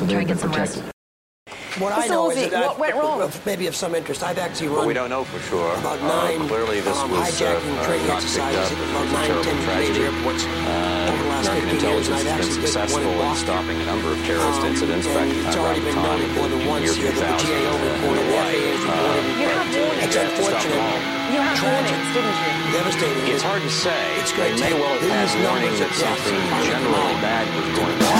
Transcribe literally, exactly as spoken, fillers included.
and try and get some rest. What I Mister know Woolsey, is that what went wrong? I, maybe of some interest. I've actually run. Well, we don't know for sure. About Uh, nine clearly, this um, was uh, hijacking uh, training not picked exercises up. at It about was a nine, terrible ten tragedy. major airports Uh, over the last American fifteen years, intelligence and I've has been actually did one successful in in Boston. stopping a number of terrorist Um, incidents. In and fact, it's around already the been time noted of more the than once year here two that the thousand. G A O reported, the F A A reported. You had warnings. It's unfortunate. You had Tragic. warnings, didn't you? Devastating. It's hard to say. It's They great. may well have had These numbers warnings of that deaths something are generally bad was going on.